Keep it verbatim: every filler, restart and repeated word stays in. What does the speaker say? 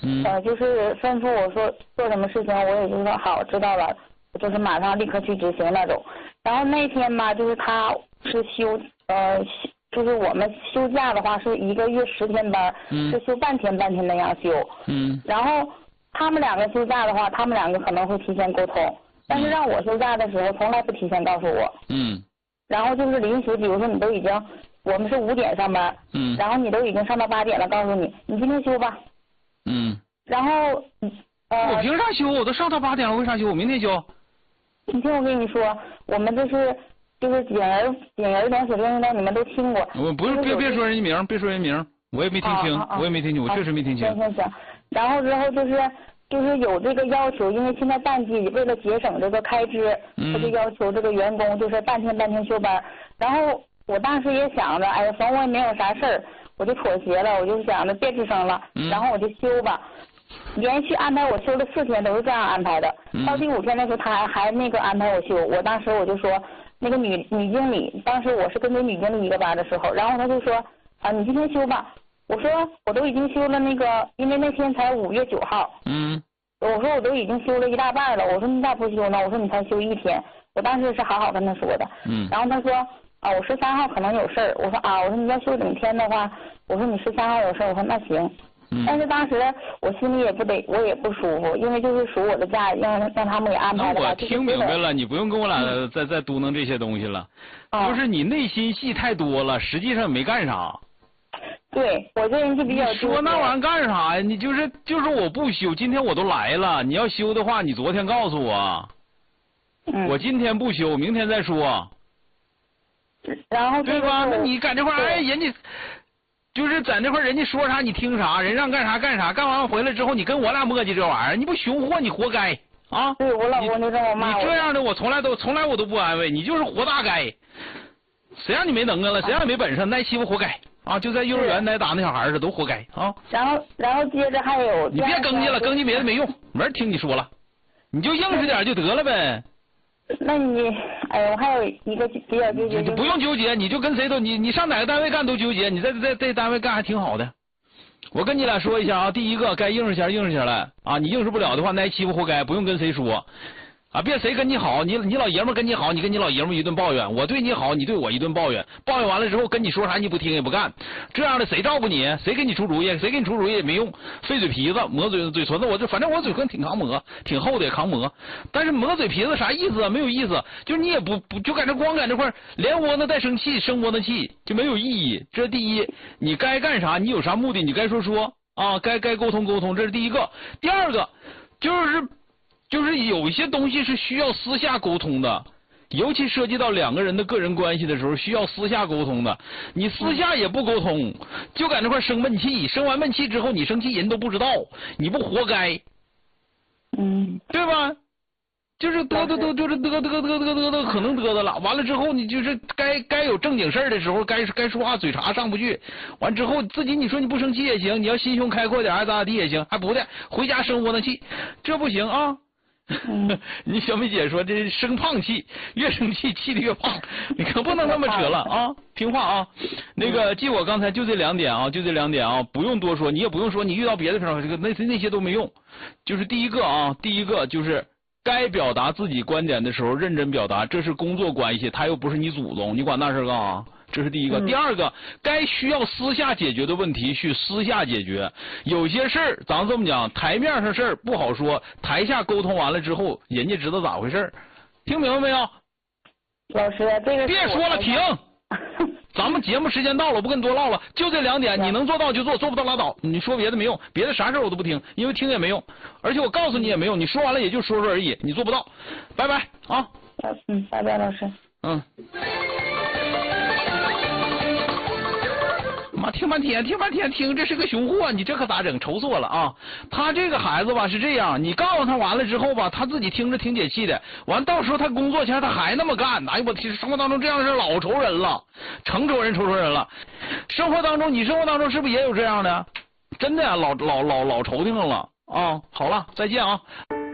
嗯， 呃，就是吩咐我说做什么事情，我也就说好知道了，就是马上立刻去执行那种。然后那天吧，就是他是休呃，就是我们休假的话是一个月十天班， 嗯， 是休半天半天那样休。 嗯， 然后他们两个休假的话，他们两个可能会提前沟通，但是让我休假的时候从来不提前告诉我。 嗯。 然后就是临时，比如说你都已经，我们是五点上班， 嗯， 然后你都已经上到八点了，告诉你你今天休吧。 嗯。 然后呃， 我凭啥休？我都上到八点了，为啥休？我明天休。 你听我跟你说，我们这是就是简人简人联水应该你们都听过。 我不是别别说人家名，别说人名，我也没听清， 啊啊啊、 我也没听清，我确实没听清。 行行行，然后之后就是就是有这个要求，因为现在淡季，为了节省这个开支，他就要求这个员工就是半天半天休班。然后我当时也想着，哎呀，反正我也没有啥事儿，我就妥协了，我就想着别吱声了， 嗯、 然后我就休吧。连续安排我休了四天，都是这样安排的。 嗯、 到第五天的时候，他还还那个安排我休。我当时我就说，那个女女经理，当时我是跟着女经理一个班的时候，然后他就说啊，你今天休吧。我说我都已经休了那个，因为那天才五月九号。 嗯。 我说我都已经休了一大半了。我说你咋不休呢？我说你才休一天。我当时是好好跟他说的。 嗯。 然后他说啊，我十三号可能有事儿。我说啊，我说你要休整天的话，我说你十三号有事儿。我说那行。但是当时我心里也不得，我也不舒服，因为就是属我的假，让让他们给安排的。 那我听明白了，你不用跟我俩再再嘟囔这些东西了， 啊、 就是你内心戏太多了，实际上没干啥。 对，我这人就比较。 你说那玩意儿干啥呀？你就是就是我不休，今天我都来了，你要休的话，你昨天告诉我。 嗯。 我今天不休，明天再说。 然后、 对吧？那你搁这块儿，哎，人家。就是在那块人家说啥你听啥，人让干啥干啥，干完回来之后你跟我俩磨叽这玩意儿，你不熊货你活该啊！ 对我老公就这么骂我。 你这样的我从来都从来我都不安慰，你就是活大该。谁让你没能耐了？谁让你没本事？挨欺负活该啊！就在幼儿园挨打那小孩似的，都活该啊！ 然后然后接着还有。 你别更叽了，更叽别的没用，没人听你说了，你就硬实点就得了呗。 那你，哎呀，我还有一个比较纠结。 你不用纠结，你就跟谁都你你上哪个单位干都纠结，你在在这单位干还挺好的。我跟你俩说一下啊，第一个该硬实下硬实下来啊，你硬实不了的话，挨欺负活该，不用跟谁说啊，别谁跟你好，你你老爷们跟你好，你跟你老爷们一顿抱怨，我对你好，你对我一顿抱怨，抱怨完了之后跟你说啥你不听也不干，这样的谁照顾你？谁给你出主意？谁给你出主意也没用，费嘴皮子磨嘴嘴唇子，我这反正我嘴唇挺扛磨，挺厚的也扛磨，但是磨嘴皮子啥意思啊？没有意思，就是你也不不就在这光在这块连窝囊带生气，生窝囊气就没有意义。这是第一，你该干啥，你有啥目的，你该说说啊，该该沟通沟通，这是第一个。第二个就是。就是有一些东西是需要私下沟通的，尤其涉及到两个人的个人关系的时候，需要私下沟通的。你私下也不沟通，就在那块生闷气，生完闷气之后你生气人都不知道，你不活该， 嗯， 对吧？就是嘚嘚嘚，就是嘚嘚嘚嘚嘚嘚嘚，可能嘚嘚了。完了之后，你就是该该有正经事儿的时候，该该说话嘴茬上不去。完之后自己你说你不生气也行，你要心胸开阔点，爱咋咋地也行，还不的回家生窝囊气，这不行啊。 嗯、 你小美姐说这生胖气，越生气气的越胖，你可不能那么扯了啊！听话啊，那个记我刚才就这两点啊，就这两点啊，不用多说，你也不用说，你遇到别的时候这个那那些都没用。就是第一个啊，第一个就是该表达自己观点的时候认真表达，这是工作关系，他又不是你祖宗，你管那事干啥？这是第一个。 嗯、 第二个，该需要私下解决的问题去私下解决。有些事儿咱这么讲，台面上事儿不好说，台下沟通完了之后，人家知道咋回事儿。听明白没有？ 老师，这个别说了，停。咱们节目时间到了，我不跟你多唠了，就这两点，你能做到就做，做不到拉倒。你说别的没用，别的啥事我都不听，因为听也没用，而且我告诉你也没用，你说完了也就说说而已，你做不到。拜拜啊。 嗯，拜拜，老师。 嗯。妈，听半天，听半天，听这是个熊货，你这可咋整？愁死我了啊！他这个孩子吧是这样，你告诉他完了之后吧，他自己听着挺解气的，完到时候他工作前他还那么干，哎呦我天，生活当中这样是老愁人了，成愁人愁愁人了。生活当中，你生活当中是不是也有这样的？真的呀，老老老老愁挺了啊！好了，再见啊。